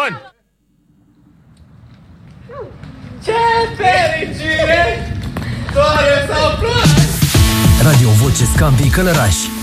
Ion! Ce fericire! Soare sau ploaie! Radio Voce Scampii Călărași.